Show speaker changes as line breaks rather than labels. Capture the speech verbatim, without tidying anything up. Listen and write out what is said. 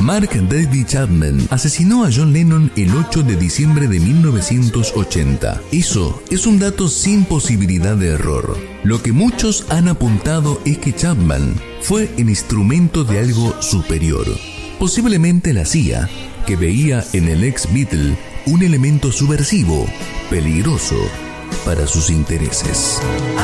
Mark David Chapman asesinó a John Lennon el ocho de diciembre de mil novecientos ochenta. Eso es un dato sin posibilidad de error. Lo que muchos han apuntado es que Chapman fue el instrumento de algo superior. Posiblemente la C I A, que veía en el ex Beatle un elemento subversivo, peligroso para sus intereses.